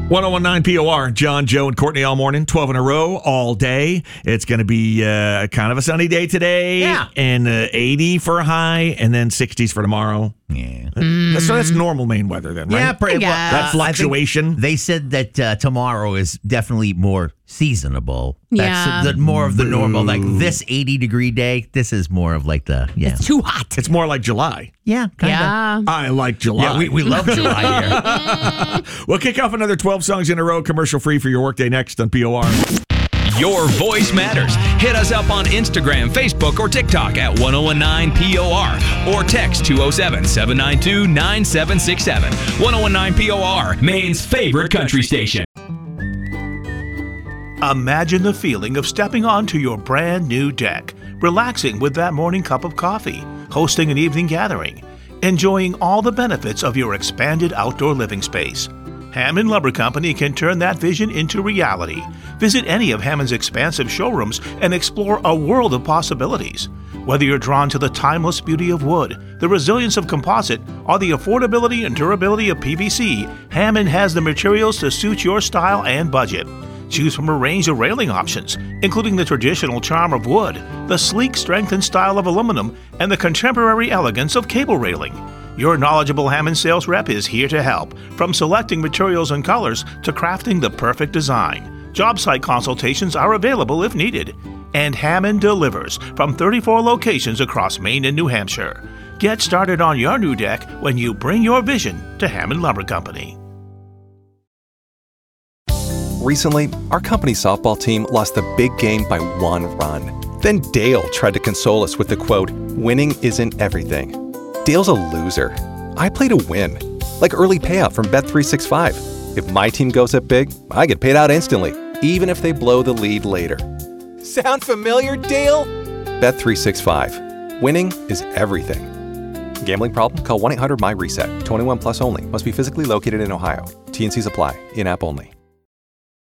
1019 POR, John, Joe, and Courtney all morning, 12 in a row, all day. It's going to be kind of a sunny day today. Yeah. And 80 for a high, and then 60s for tomorrow. Yeah. So that's normal Maine weather then, right? Yeah, pretty well. That fluctuation. They said that tomorrow is definitely more seasonable. Yeah. That's more of the normal. Like this 80-degree day, this is more of like the, It's too hot. It's more like July. Yeah, kind of. Yeah. I like July. Yeah, we love July here. We'll kick off another 12 songs in a row, commercial free for your workday next on POR. Your voice matters. Hit us up on Instagram, Facebook, or TikTok at 1019POR or text 207-792-9767. 1019 POR, Maine's favorite country station. Imagine the feeling of stepping onto your brand new deck, relaxing with that morning cup of coffee, hosting an evening gathering, enjoying all the benefits of your expanded outdoor living space. Hammond Lumber Company can turn that vision into reality. Visit any of Hammond's expansive showrooms and explore a world of possibilities. Whether you're drawn to the timeless beauty of wood, the resilience of composite, or the affordability and durability of PVC, Hammond has the materials to suit your style and budget. Choose from a range of railing options, including the traditional charm of wood, the sleek strength and style of aluminum, and the contemporary elegance of cable railing. Your knowledgeable Hammond sales rep is here to help, from selecting materials and colors to crafting the perfect design. Job site consultations are available if needed. And Hammond delivers from 34 locations across Maine and New Hampshire. Get started on your new deck when you bring your vision to Hammond Lumber Company. Recently, our company's softball team lost the big game by 1 run. Then Dale tried to console us with the quote, "Winning isn't everything." Dale's a loser. I play to win. Like early payout from Bet365. If my team goes up big, I get paid out instantly, even if they blow the lead later. Sound familiar, Dale? Bet365. Winning is everything. Gambling problem? Call 1-800-MY-RESET. 21 plus only. Must be physically located in Ohio. T&Cs apply. In-app only.